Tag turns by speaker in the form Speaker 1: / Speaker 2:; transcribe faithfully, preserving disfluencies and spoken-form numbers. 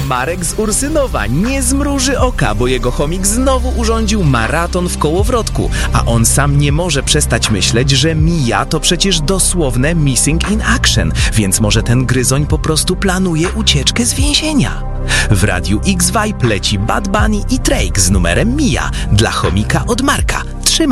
Speaker 1: Marek z Ursynowa nie zmruży oka, bo jego chomik znowu urządził maraton w kołowrotku, a on sam nie może przestać myśleć, że Mia to przecież dosłowne missing in action, więc może ten gryzoń po prostu planuje ucieczkę z więzienia. W Radiu X-Vibe leci Bad Bunny i Drake z numerem Mia dla chomika od Marka.